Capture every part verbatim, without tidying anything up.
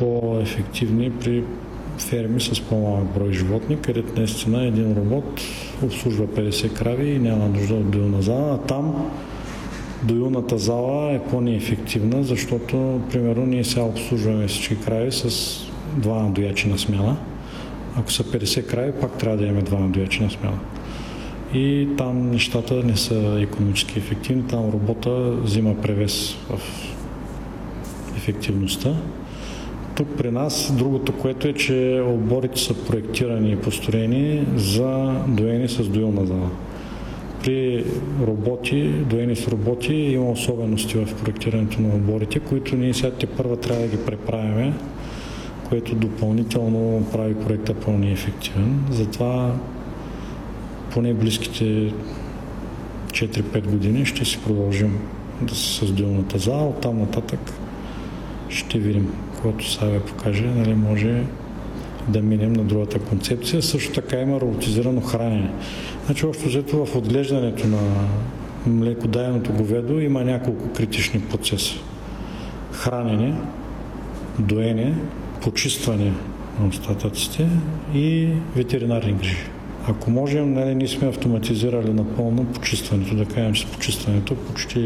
по-ефективни при ферми с по-малък брой животни, където наистина един робот обслужва петдесет крави и няма нужда от доилна зала, а там доилната зала е по-неефективна, защото, примерно, ние сега обслужваме всички крави с два надоячи на смяна. Ако са петдесет крави, пак трябва да имаме два надоячи на смяна. И там нещата не са икономически ефективни, там робота взима превес в ефективността. Тук при нас другото, което е, че оборите са проектирани и построени за доени с доилна зала. При роботи, доени с роботи има особености в проектирането на оборите, които ние сега те първа трябва да ги преправяме, което допълнително прави проекта по-неефективен. Затова поне близките четири-пет години ще си продължим да се с доилната зала. Оттам нататък ще видим, когато Саве покаже, нали, може да минем на другата концепция. Също така има роботизирано хранене. Значи, общо взето в отглеждането на млекодайното говедо има няколко критични процеса. Хранене, доене, почистване на остатъците и ветеринарни грижи. Ако можем, нали, ние сме автоматизирали напълно почистването, да кажем, че с почистването почти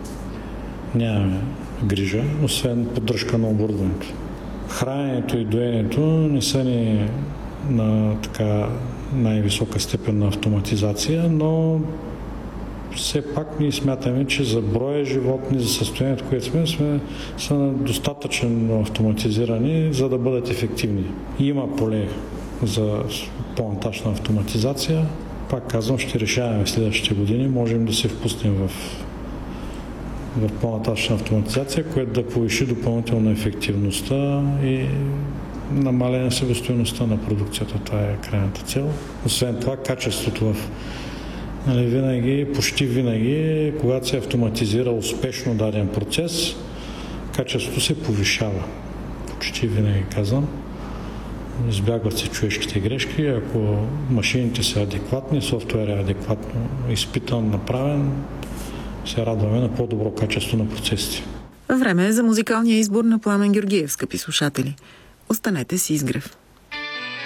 нямаме грижа, освен поддръжка на оборудването. Храненето и доенето не са ни на така най-висока степен на автоматизация, но все пак ние смятаме, че за броя животни, за състоянието, което сме, сме са достатъчно автоматизирани, за да бъдат ефективни. Има поле за по-нататъчна автоматизация. Пак казвам, ще решаваме в следващите години, можем да се впуснем в, в по-нататъчна автоматизация, което да повиши допълнително ефективността и намаляне себестойността на продукцията. Това е крайната цел. Освен това, качеството в нали, винаги, почти винаги, когато се автоматизира успешно даден процес, качеството се повишава. Почти винаги казвам. Избягват се човешките грешки. Ако машините са адекватни, софтуер е адекватно изпитан, направен, се радваме на по-добро качество на процесите. Време е за музикалния избор на Пламен Георгиев, скъпи слушатели. Останете с Изгрев.